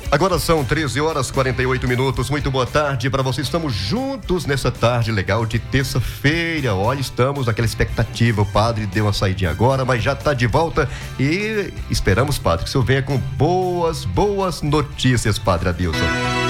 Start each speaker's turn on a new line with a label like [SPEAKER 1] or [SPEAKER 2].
[SPEAKER 1] Agora são 13 horas e 48 minutos. Muito boa tarde para vocês. Estamos juntos nessa tarde legal de terça-feira. Olha, estamos naquela expectativa. O padre deu uma saidinha agora, mas já está de volta. E esperamos, padre, que o senhor venha com boas notícias, padre Adilson.